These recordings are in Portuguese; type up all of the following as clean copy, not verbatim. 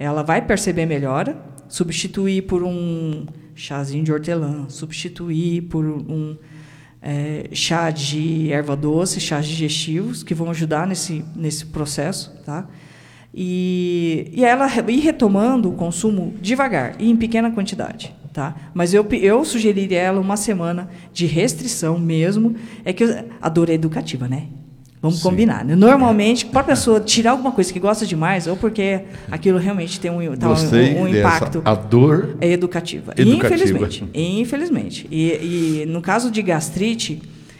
ela vai perceber melhora, substituir por um chazinho de hortelã, substituir por um chá de erva doce, chás digestivos, que vão ajudar nesse processo, tá? E ela ir retomando o consumo devagar e em pequena quantidade. Tá? Mas eu sugeriria ela uma semana de restrição mesmo. É que a dor é educativa, né? Vamos combinar. Né? Normalmente, para a pessoa tirar alguma coisa que gosta demais, ou porque aquilo realmente tem um impacto. A dor é educativa. Infelizmente. E no caso de gastrite,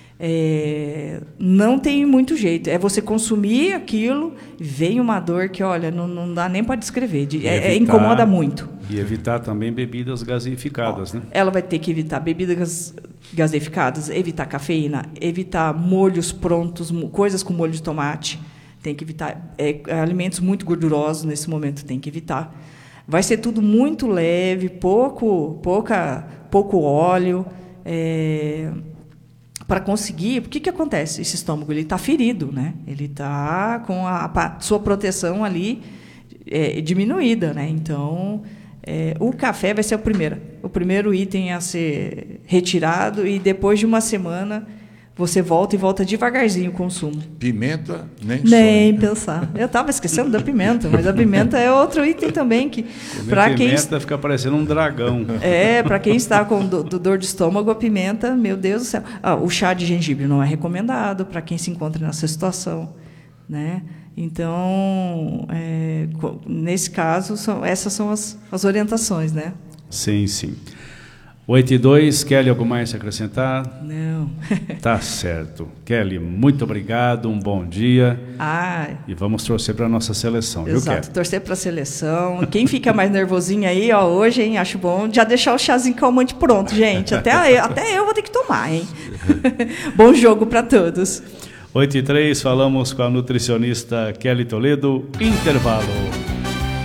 não tem muito jeito. É você consumir aquilo, vem uma dor que, olha, não dá nem para descrever. Incomoda muito. E evitar também bebidas gaseificadas, né? Ela vai ter que evitar bebidas gaseificadas, evitar cafeína, evitar molhos prontos, coisas com molho de tomate. Tem que evitar alimentos muito gordurosos nesse momento, tem que evitar. Vai ser tudo muito leve, pouco óleo, para conseguir. O que acontece? Esse estômago ele está ferido, né? Ele está com a sua proteção ali diminuída, né? Então, o café vai ser o primeiro item a ser retirado, e depois de uma semana você volta devagarzinho o consumo. Pimenta, nem pensar. Eu estava esquecendo da pimenta, mas a pimenta é outro item também que para quem fica parecendo um dragão. Para quem está com dor de estômago, a pimenta, meu Deus do céu. O chá de gengibre não é recomendado para quem se encontra nessa situação, né? Então, nesse caso, essas são as orientações, né? Sim. 8:02, Kelly, algo mais a acrescentar? Não. Tá certo. Kelly, muito obrigado, um bom dia. E vamos torcer para a nossa seleção. Exato, torcer para a seleção. Quem fica mais nervosinho aí, hoje, hein, acho bom já deixar o chazinho calmante pronto, gente. Até eu vou ter que tomar, hein? Bom jogo para todos. 8:03, falamos com a nutricionista Kelly Toledo. Intervalo.